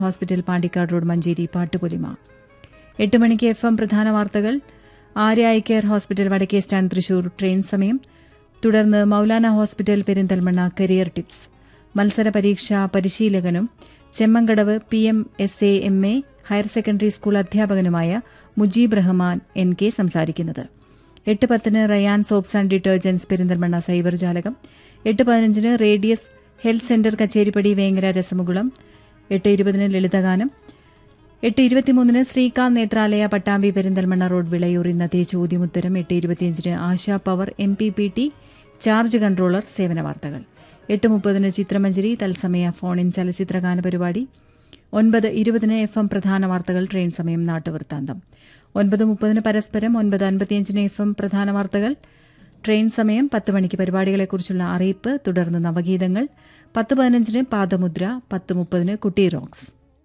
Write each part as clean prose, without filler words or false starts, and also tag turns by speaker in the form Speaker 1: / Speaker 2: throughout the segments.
Speaker 1: Hospital Pandikkad road Manjeri Pattupolima. 8 മണിക്ക് FM പ്രധാന വാർത്തകൾ. ആര്യ ഐ കെയർ ഹോസ്പിറ്റൽ വടക്കേ സ്റ്റാൻഡ് തൃശൂർ ട്രെയിൻ സമയം. തുടർന്ന് Maulana hospital Perinthalmanna career tips. മത്സര പരീക്ഷാ പരിശീലകനും Chemmankadavu PMSA-MA higher secondary school അധ്യാപകനുമായ Mujeeb Rahman NK സംസാരിക്കുന്നത്. 8:10 Ryan soaps and detergents Perinthalmanna cyber ജാലകം. 8:15 radius health centre Kacheripadi Vengara രസമുകുളം. 8:20 ലളിതഗാനം. 8:23 ശ്രീകാന്ത് നേത്രാലയ പട്ടാമ്പി പെരിന്തൽമണ്ണ റോഡ് വിളയൂർ ഇന്നത്തെ ചോദ്യമുത്തരം. 8:25 ASHA power MPPT charge controller സേവന വാർത്തകൾ. 8:30 ചിത്രമഞ്ജരി തത്സമയ ഫോൺ ഇൻ ചലച്ചിത്രഗാന പരിപാടി. 9:20 FM പ്രധാന വാർത്തകൾ ട്രെയിൻ സമയം നാട്ടുവൃത്താന്തം. 9:30 പരസ്പരം. 9:55 FM പ്രധാന വാർത്തകൾ ട്രെയിൻ സമയം. 10 മണിക്ക് പരിപാടികളെക്കുറിച്ചുള്ള അറിയിപ്പ്. തുടർന്ന് നവഗീതങ്ങൾ. 10:15 പാദമുദ്ര. 10:30 കുട്ടി റോക്സ്.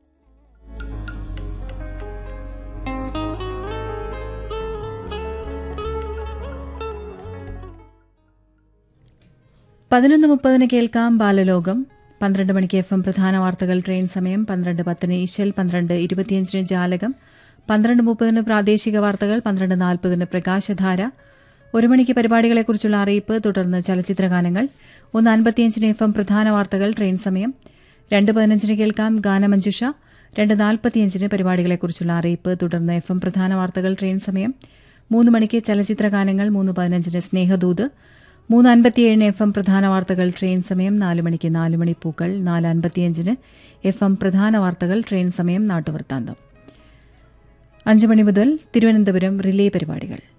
Speaker 1: പതിനൊന്ന് 30 കേൾക്കാം ബാലലോകം. 12 മണിക്ക് FM പ്രധാന വാർത്തകൾ ട്രെയിൻ സമയം. 12:10 ഇശൽ. 12:25 ജാലകം. 12:30 പ്രാദേശിക വാർത്തകൾ. 12:40 പ്രകാശധാര. 1 മണിക്ക് പരിപാടികളെക്കുറിച്ചുള്ള അറിയിപ്പ്. തുടർന്ന് ചലച്ചിത്രഗാനങ്ങൾ. 1:55 FM പ്രധാന വാർത്തകൾ ട്രെയിൻ സമയം. 2:15 കേൾക്കാം ഗാനമഞ്ജുഷ. 2:45 പരിപാടികളെക്കുറിച്ചുള്ള അറിയിപ്പ്. തുടർന്ന് FM പ്രധാന വാർത്തകൾ ട്രെയിൻ സമയം. 3 മണിക്ക് ചലച്ചിത്രഗാനങ്ങൾ. 3:15 സ്നേഹദൂത്. 3:57 FM പ്രധാന വാർത്തകൾ ട്രെയിൻ സമയം. 4 മണിക്ക് 4 മണിപ്പൂക്കൾ. 4:55 FM പ്രധാന വാർത്തകൾ ട്രെയിൻ സമയം നാട്ടുവൃത്താന്തം. 5 മണി മുതൽ തിരുവനന്തപുരം റിലേ പരിപാടികൾ.